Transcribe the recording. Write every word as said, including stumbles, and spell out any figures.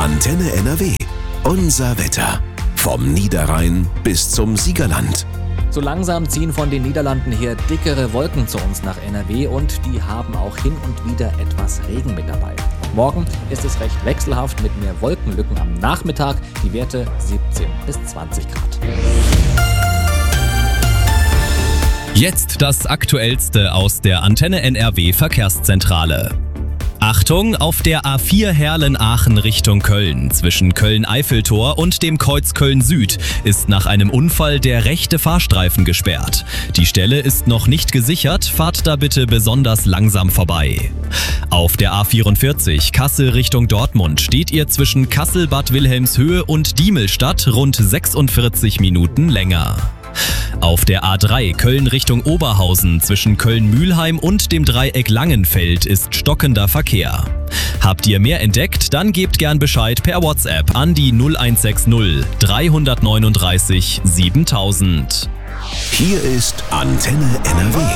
Antenne N R W. Unser Wetter. Vom Niederrhein bis zum Siegerland. So langsam ziehen von den Niederlanden her dickere Wolken zu uns nach N R W und die haben auch hin und wieder etwas Regen mit dabei. Morgen ist es recht wechselhaft mit mehr Wolkenlücken am Nachmittag, die Werte siebzehn bis zwanzig Grad. Jetzt das Aktuellste aus der Antenne N R W Verkehrszentrale. Achtung, auf der A vier Herlen-Aachen Richtung Köln zwischen Köln-Eiffeltor und dem Kreuz Köln-Süd ist nach einem Unfall der rechte Fahrstreifen gesperrt. Die Stelle ist noch nicht gesichert, fahrt da bitte besonders langsam vorbei. Auf der A vierundvierzig Kassel Richtung Dortmund steht ihr zwischen Kassel-Bad Wilhelmshöhe und Diemelstadt rund sechsundvierzig Minuten länger. Auf der A drei Köln Richtung Oberhausen zwischen Köln-Mülheim und dem Dreieck Langenfeld ist stockender Verkehr. Habt ihr mehr entdeckt? Dann gebt gern Bescheid per WhatsApp an die null eins sechs null drei neun drei siebentausend. Hier ist Antenne N R W.